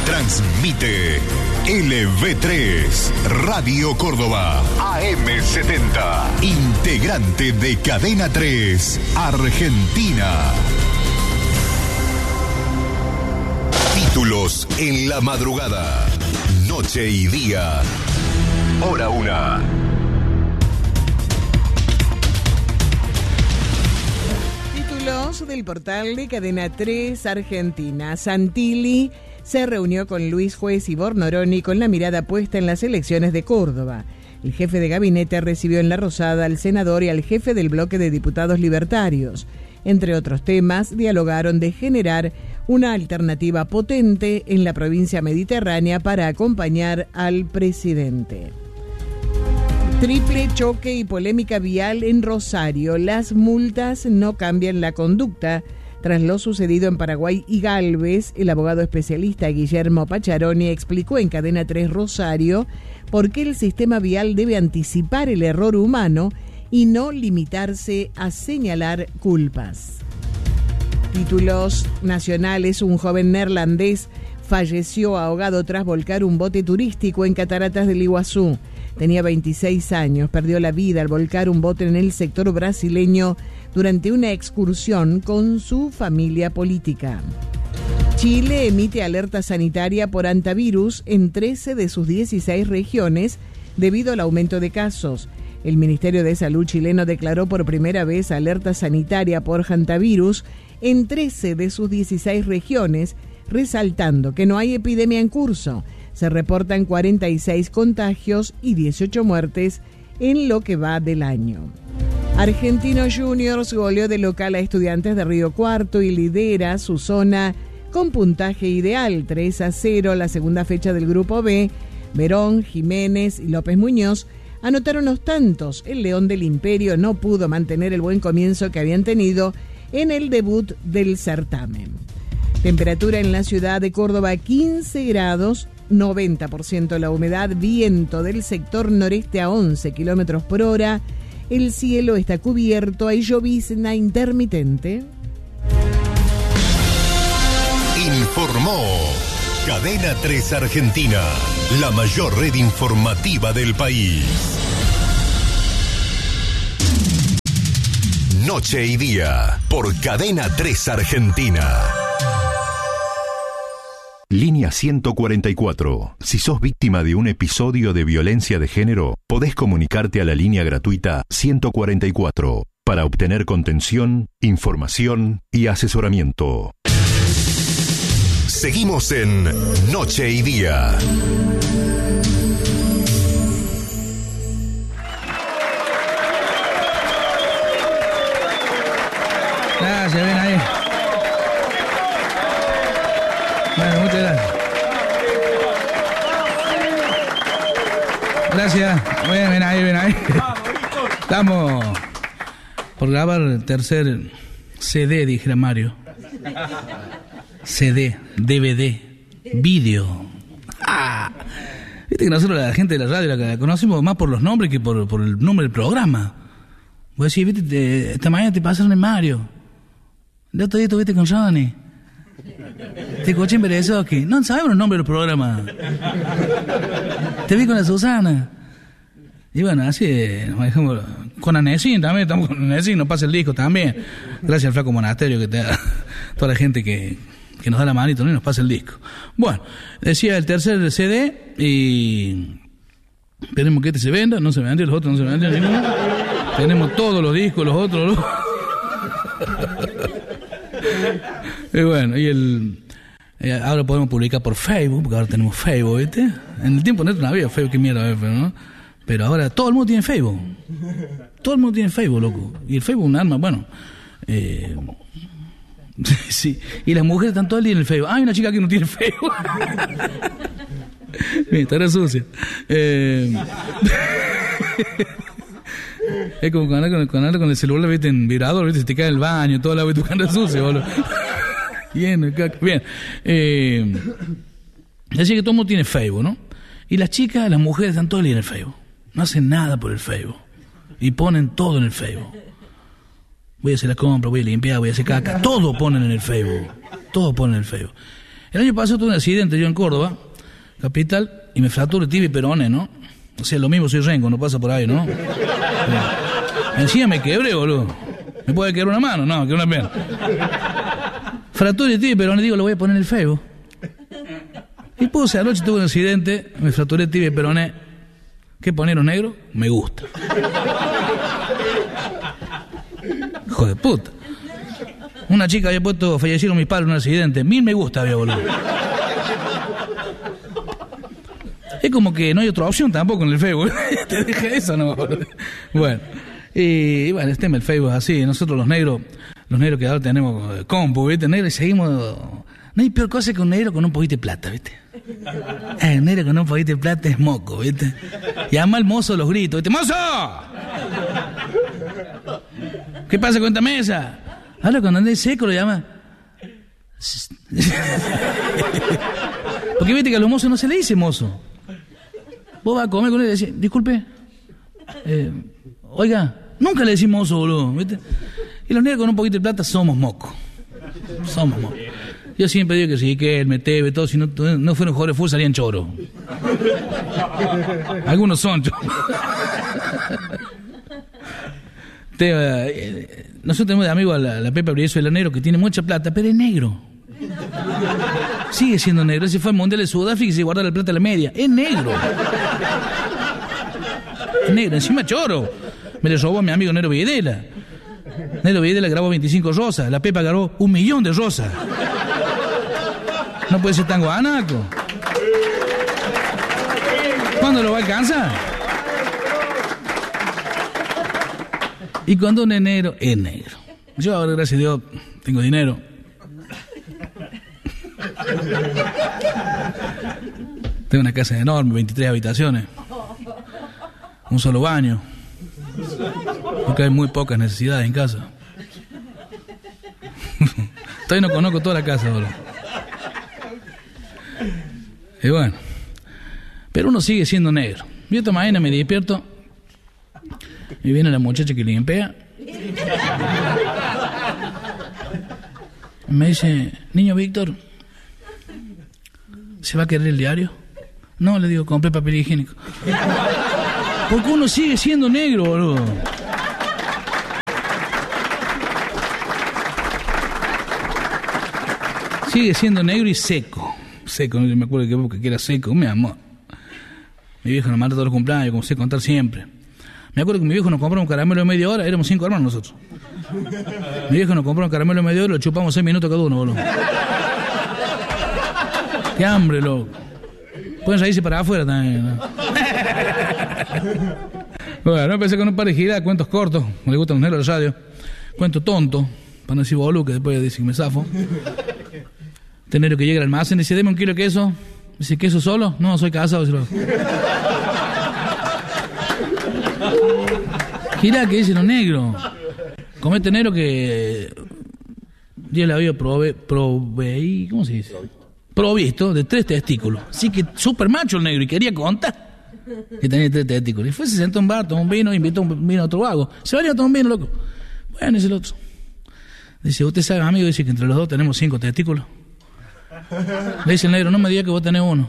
Transmite LV3, Radio Córdoba, AM70, integrante de Cadena 3, Argentina. Títulos en la madrugada, noche y día, hora 1. Del portal de Cadena 3 Argentina. Santilli se reunió con Luis Juez y Bornoroni con la mirada puesta en las elecciones de Córdoba. El jefe de gabinete recibió en La Rosada al senador y al jefe del bloque de diputados libertarios. Entre otros temas, dialogaron de generar una alternativa potente en la provincia mediterránea para acompañar al presidente. Triple choque y polémica vial en Rosario. Las multas no cambian la conducta. Tras lo sucedido en Paraguay y Galvez, el abogado especialista Guillermo Pacharoni explicó en Cadena 3 Rosario por qué el sistema vial debe anticipar el error humano y no limitarse a señalar culpas. Títulos nacionales. Un joven neerlandés falleció ahogado tras volcar un bote turístico en Cataratas del Iguazú. Tenía 26 años, perdió la vida al volcar un bote en el sector brasileño durante una excursión con su familia política. Chile emite alerta sanitaria por hantavirus en 13 de sus 16 regiones debido al aumento de casos. El Ministerio de Salud chileno declaró por primera vez alerta sanitaria por hantavirus en 13 de sus 16 regiones, resaltando que no hay epidemia en curso. Se reportan 46 contagios y 18 muertes en lo que va del año. Argentinos Juniors goleó de local a Estudiantes de Río Cuarto y lidera su zona con puntaje ideal, 3-0, la segunda fecha del Grupo B. Verón, Jiménez y López Muñoz anotaron los tantos. El León del Imperio no pudo mantener el buen comienzo que habían tenido en el debut del certamen. Temperatura en la ciudad de Córdoba, 15 grados, 90% la humedad, viento del sector noreste a 11 kilómetros por hora. El cielo está cubierto, hay llovizna intermitente. Informó Cadena 3 Argentina, la mayor red informativa del país. Noche y día, por Cadena 3 Argentina. Línea 144. Si sos víctima de un episodio de violencia de género, podés comunicarte a la línea gratuita 144 para obtener contención, información y asesoramiento. Seguimos en Noche y Día. Gracias, ven ahí. Bueno, muchas gracias. Gracias. Ven ahí. Estamos por grabar el tercer CD, dijera Mario. CD, DVD, vídeo. Viste que nosotros, la gente de la radio, la conocemos más por los nombres que por el nombre del programa. Vos decís, viste, esta mañana te pasaron en Mario. El otro día estuviste con Johnny. Te escuché en Berezoski. No sabemos los nombres del programa. Te vi con la Susana. Y bueno, así, por ejemplo, con Anesin también, estamos con Anesin, nos pasa el disco también. Gracias al Flaco Monasterio que te da, toda la gente que nos da la manito, ¿no? Y nos pasa el disco. Bueno, decía el tercer CD y esperemos que este se venda, no se vendió, los otros no se vendieron ninguno. Tenemos todos los discos, los otros. Y bueno, ahora podemos publicar por Facebook, porque ahora tenemos Facebook, ¿viste? En el tiempo no había Facebook, qué mierda, ¿no? Pero ahora todo el mundo tiene Facebook. Todo el mundo tiene Facebook, loco. Y el Facebook es un arma, bueno. Sí. Y las mujeres están todo el día en el Facebook. Hay una chica que no tiene Facebook. Mira, estará sucia. Es como cuando andas con el celular, viste, en vibrador, viste, se te cae en el baño, todo la vez tu cara sucia, boludo. Bien. Así que todo el mundo tiene Facebook, ¿no? Y las chicas, las mujeres están todo el día en el Facebook. No hacen nada por el Facebook. Y ponen todo en el Facebook. Voy a hacer la compra, voy a limpiar, voy a hacer caca. Todo ponen en el Facebook. Todo ponen en el Facebook. El año pasado tuve un accidente yo en Córdoba, capital, y me fracturé tibia y peroné, ¿no? O sea, lo mismo soy rengo, no pasa por ahí, ¿no? Encima me quebré, boludo. ¿Me puede quebrar una mano? No, que una pierna. Fracturé tibia y peroné, digo, lo voy a poner en el Facebook. Y puse, anoche tuve un accidente, me fracturé tibia y peroné. ¿Qué ponieron negro? Me gusta. Hijo de puta. Una chica había puesto, fallecieron mis padres en un accidente. 1000 me gusta había, boludo. Es como que no hay otra opción tampoco en el Facebook. Te dije eso, no. Bueno. Y bueno, este tema el Facebook es así. Nosotros los negros que ahora tenemos compu, ¿viste? Negro y seguimos. No hay peor cosa que un negro con un poquito de plata, ¿viste? Un negro con un poquito de plata es moco, ¿viste? Y además el mozo los gritos, ¿viste? ¡Mozo! ¿Qué pasa con esta mesa? Ahora cuando anda seco lo llama. Porque viste que a los mozos no se le dice mozo. Vos vas a comer con él y decís, disculpe, oiga, nunca le decimos mozo, boludo, ¿viste? Y los negros con un poquito de plata somos mocos. Somos mocos. Yo siempre digo que sí, que el Metebe, todo, si no fueron jugadores de fútbol salían choros. Algunos son choros. Nosotros tenemos de amigo a la Pepa Brieso de Negro que tiene mucha plata, pero es negro. Sigue siendo negro. Se fue al Mundial de Sudáfrica y se guardó la plata a la media. Es negro. Es negro. Encima choro. Me le robó a mi amigo Nero Videla. Nero Videla grabó 25 rosas. La Pepa grabó 1 millón de rosas. No puede ser tan guanaco. ¿Cuándo lo va a alcanzar? Y cuando uno es negro, es negro. Yo ahora, gracias a Dios, tengo dinero. Tengo una casa enorme, 23 habitaciones. Un solo baño. Porque hay muy pocas necesidades en casa. Todavía no conozco toda la casa, boludo. Y bueno. Pero uno sigue siendo negro. Yo esta mañana me despierto y viene la muchacha que limpia. Me dice, niño Víctor, ¿se va a querer el diario? No, le digo, compré papel higiénico. Porque uno sigue siendo negro, boludo. Sigue siendo negro y seco. Seco, no me acuerdo de qué que era seco, mi amor. Mi viejo nos manda todos los cumpleaños, como sé contar siempre. Me acuerdo que mi viejo nos compró un caramelo de media hora, éramos 5 hermanos nosotros. Mi viejo nos compró un caramelo de media hora y lo chupamos 6 minutos cada uno, boludo. Qué hambre, loco. Pueden salirse para afuera también, ¿no? Bueno, empecé con un par de giras, cuentos cortos, me gustan los negros de radio. Cuento tonto, para no decir boludo, que después dicen que me zafo. Tenero que llega al almacén y dice, deme 1 kilo de queso. Dice, ¿queso solo? No, soy casado. Gira que dicen los negros. Comete negro que Dios le había proveí, ¿cómo se dice? Provisto de 3 testículos. Así que súper macho el negro y quería contar que tenía 3 testículos. Y fue, se sentó a un bar, tomó un vino, invitó un vino a otro vago. Se venía a tomar un vino, loco. Bueno, dice el otro. Dice, usted sabe, amigo, dice que entre los dos tenemos 5 testículos. Le dice el negro, no me diga que vos tenés 1.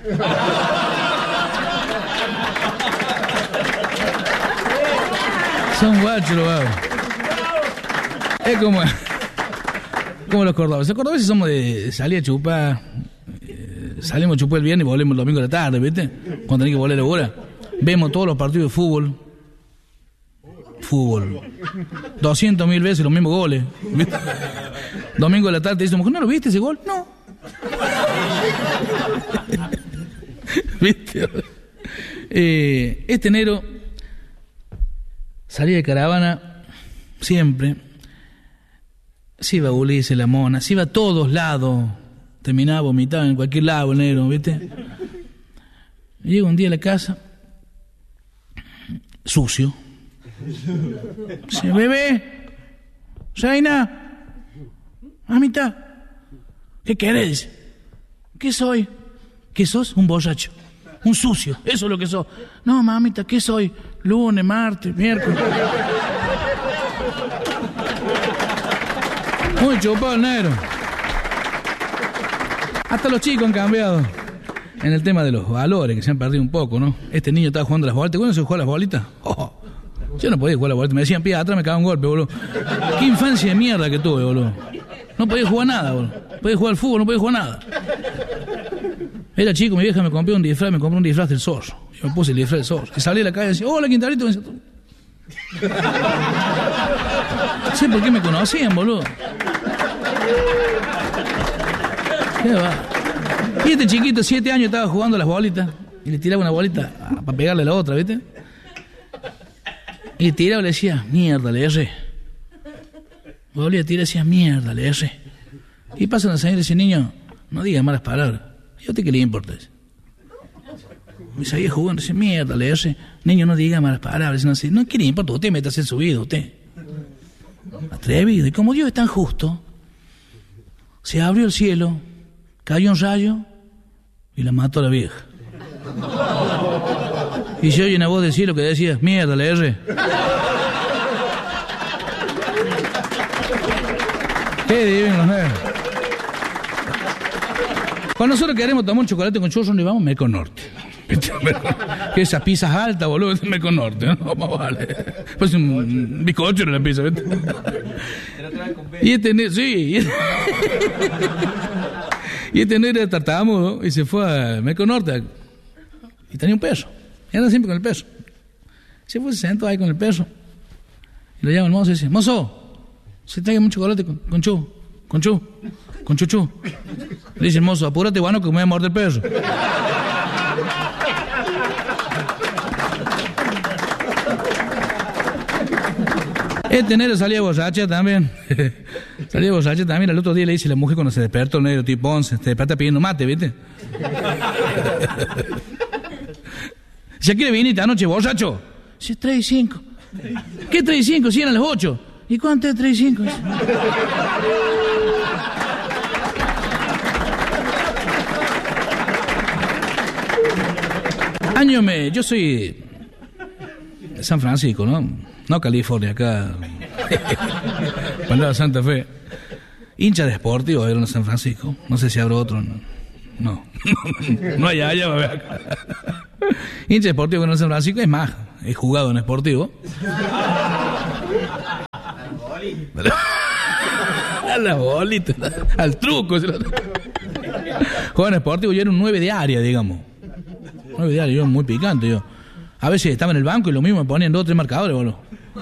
Son guachos los vagos. Es como los cordobeses. Los cordobeses somos de salir a chupar. Salimos a chupar el viernes y volvemos el domingo a la tarde, ¿viste? Cuando tenés que volver a la hora. Vemos todos los partidos de fútbol. 200.000 veces los mismos goles, ¿viste? Domingo a la tarde te dicen, ¿no lo viste ese gol? No. ¿Viste? Este enero salía de caravana siempre. Se iba a Ulises, La Mona, se iba a todos lados. Terminaba vomitado en cualquier lado el negro, ¿viste? Llega un día a la casa, sucio. Dice, bebé, Reina, mamita, ¿qué querés? ¿Qué soy? ¿Qué sos? Un borracho, un sucio, eso es lo que sos. No, mamita, ¿qué soy? Lunes, martes, miércoles. Muy chupado el negro. Hasta los chicos han cambiado en el tema de los valores, que se han perdido un poco, ¿no? Este niño estaba jugando a las bolitas. ¿Cuándo se jugó a las bolitas? Yo no podía jugar a las bolitas. Me decían, pía, atrás me cagaba un golpe, boludo. Qué infancia de mierda que tuve, boludo. No podía jugar nada, boludo. Podía jugar al fútbol, no podía jugar nada. Era chico, mi vieja me compró un disfraz del zorro. Yo me puse el disfraz del zorro. Y salí a la calle y decía, hola, Quintarito. Me decía, no sé por qué me conocían, boludo. ¿Qué va? Y este chiquito, 7 años, estaba jugando a las bolitas. Y le tiraba una bolita para pegarle a la otra, ¿viste? Y le tiraba y le decía, mierda, le erré. Volvía a tirar y decía, mierda, le erré. Y pasa la señora y dice, niño, no digas malas palabras. ¿Y a usted qué le importa eso? Me seguía jugando, dice, mierda, le erré. Niño, no diga malas palabras. No, ¿qué le importa? Usted métase en su vida, usted. Atrevido. Y como Dios es tan justo, se abrió el cielo, cayó un rayo y la mató a la vieja. Y se oye una voz del cielo que decía, mierda, le erré. Qué divino, ¿no? Cuando nosotros queremos tomar un chocolate con churros, ¿dónde vamos? Merconorte. Que esas pizzas altas, boludo, es Merconorte, ¿no? Vale. Pues un bizcocho en la pizza, ¿viste? Y este negro, sí. Y este negro era tartamudo y se fue a Merconorte. Y tenía un perro. Y anda siempre con el perro. Se fue, se sentó ahí con el perro. Y lo llama el mozo y dice, mozo, se traiga un chocolate con chuchu. Le dice el mozo, apúrate, bueno, que me voy a morder el perro. Este negro salía borracha también. El otro día le dice la mujer cuando se despertó, el negro tipo 11, se despierta pidiendo mate, ¿viste? ¿Ya quiere vinita anoche, borracho? Sí, 3:05. ¿Qué 3:05? Si eran las 8. ¿Y cuánto es 3:05? Yo soy de San Francisco, ¿no? No California, acá. Cuando Santa Fe. Hincha de Sportivo, era en San Francisco. No sé si habrá otro. No. No hay allá, va a ver acá. Hincha de Sportivo en San Francisco, es más, he jugado en Sportivo. A la bolita, al truco. Jugaba en Sportivo, yo era un 9 de área, digamos. 9 de área, yo muy picante, yo. A veces estaba en el banco y lo mismo me ponían 2 o 3 marcadores, boludo.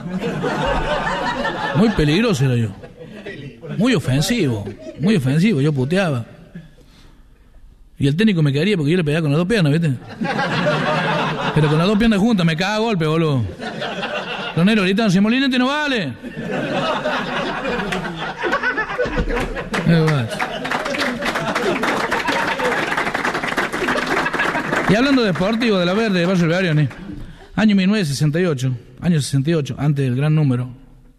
Muy peligroso era yo. Muy ofensivo, yo puteaba. Y el técnico me quería porque yo le pegaba con las 2 piernas, ¿viste? Pero con las 2 piernas juntas me cagaba a golpe, boludo. Los negros gritan, si Molinete no vale. Y hablando de Sportivo, de la Verde, de Barrio Belgrano, año 1968, año 68, antes del gran número.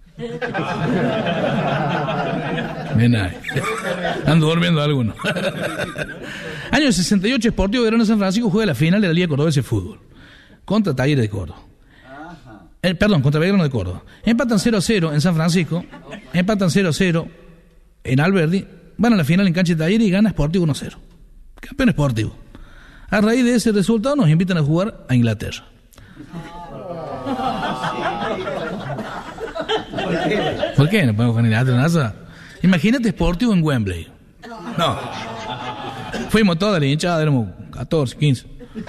Bien ahí. Ando durmiendo alguno. Año 68, Sportivo Belgrano San Francisco juega la final de la Liga Cordobesa de Fútbol contra Talleres de Córdoba. Contra Belgrano de Córdoba. Empatan 0-0 en San Francisco, empatan 0-0 en Alberdi, van a la final en cancha de Talleres y gana Sportivo 1-0. Campeón Sportivo. A raíz de ese resultado nos invitan a jugar a Inglaterra. ¿Por qué no podemos jugar en Inglaterra? Imagínate Sportivo en Wembley. No. Fuimos toda la hinchada, éramos 14, 15.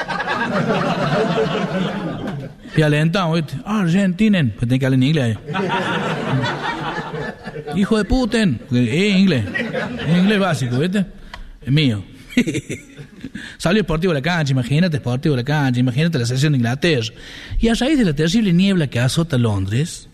Y alentamos, ¿viste? Argentinen. Pues tenés que hablar en inglés. Hijo de Putin. Es inglés. Es inglés básico, ¿viste? Es mío. Salió Sportivo de la cancha, imagínate Sportivo de la cancha, imagínate la selección de Inglaterra. Y a raíz de la terrible niebla que azota Londres.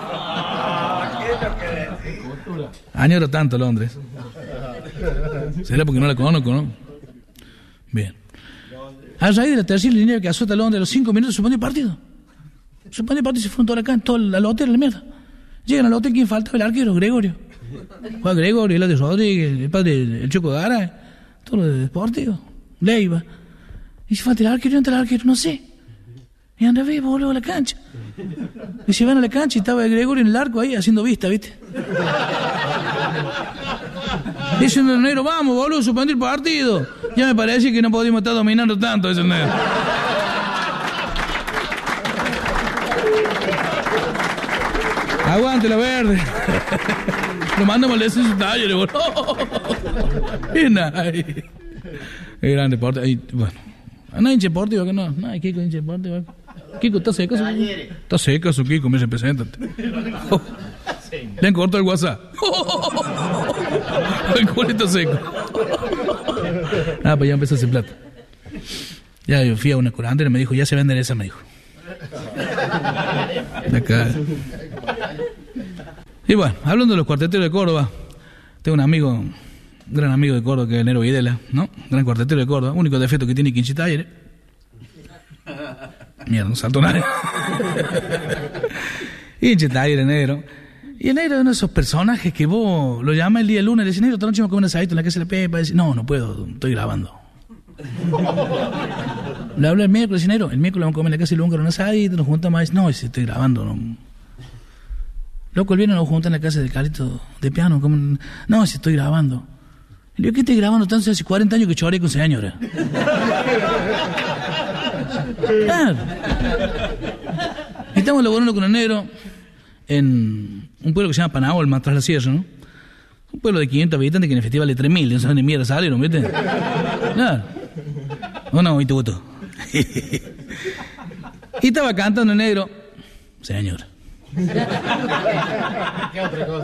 Añoro tanto Londres. ¿Será porque no la conozco, no? Bien. A raíz de la terrible niebla que azota Londres, a los 5 minutos suspendió el partido. Suspendió el partido y se fueron todos acá, todo al hotel, la mierda. Llegan al hotel, ¿quién faltaba? El arquero, Gregorio. Juan Gregorio, el de Rodríguez, el padre, el Choco Gara, todo lo de Sportivo, Leiva. Y se falta el arquero, entra el arquero, no sé. Y anda vivo, boludo, a la cancha. Y se van a la cancha y estaba el Gregorio en el arco ahí haciendo vista, ¿viste? Dice el negro, vamos, boludo, suspendí el partido. Ya me parece que no podíamos estar dominando tanto, dice el negro. Aguante la verde. Lo mandamos al descenso taller, boludo. Bien ahí. Es gran deporte. Ahí, bueno. ¿No hay hincha deportivo que no? No hay Kiko hincha deportivo. Kiko, ¿está seco? Está seco su Kiko, me dice, preséntate. Le han cortado el WhatsApp. El culito seco. Pues ya empezó a hacer plata. Ya yo fui a una curandera y me dijo, ya se venden esa, me dijo. Acá. Y bueno, hablando de los cuarteteros de Córdoba, tengo un amigo, un gran amigo de Córdoba, que es el Nero Videla, ¿no? Gran cuartetero de Córdoba, único defecto que tiene Quinchi Taller. Mierda, no saltó nada. Quinchi Taller, negro. Y el negro es uno de esos personajes que vos lo llamas el día lunes y le dices, negro, esta noche me voy a comer un asadito en la casa de la Pepa. Y dice, no puedo, estoy grabando. Le hablo el miércoles, negro, el miércoles vamos a comer en la casa de Lunga un asadito, nos juntamos y dice, no, dice, estoy grabando, no. Loco, el viernes nos juntamos en la casa de Carito de piano, no, si estoy grabando. Le digo, ¿qué estoy grabando tanto? Hace 40 años que choré con señora. Claro. Estamos laborando con el negro en un pueblo que se llama Panaolma, tras la sierra, ¿no? Un pueblo de 500 habitantes que en el festival de 3.000, no saben ni mierda salieron, ¿viste? Claro. ¿O no? ¿Y te gustó? Y estaba cantando el negro, señora. ¿Qué otra cosa?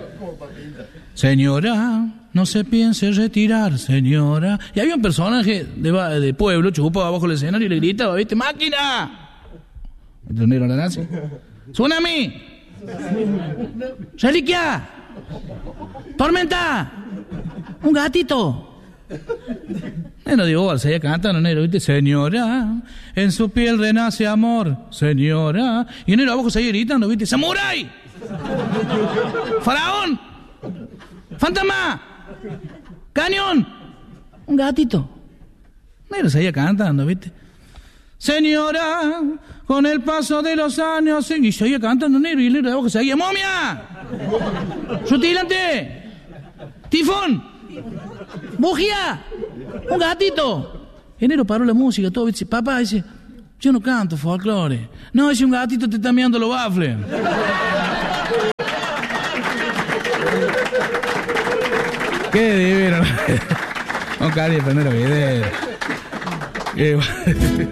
Señora, no se piense retirar, señora. Y había un personaje de pueblo, chupaba abajo del escenario y le gritaba, ¿viste? ¡Máquina! El negro la nace. ¡Tsunami! ¡Reliquia! ¡Tormenta! ¡Un gatito! No digo, seguía cantando, negro, ¿viste? Señora, en su piel renace amor, señora. Y el negro abajo seguía gritando, ¿viste? ¡Samurái! ¡Faraón! ¡Fantasma! ¡Cañón! Un gatito. El negro seguía cantando, ¿viste? Señora, con el paso de los años... Y seguía cantando el negro, y el negro de abajo seguía, ¡momia! ¡Rutilante! ¡Tifón! ¡Bujía! ¡Un gatito! El negro paró la música, todo, dice, papá, dice, yo no canto folclore. No, dice, un gatito te está meando los bafles. ¡Qué divino! Un cariño, Nero Videla.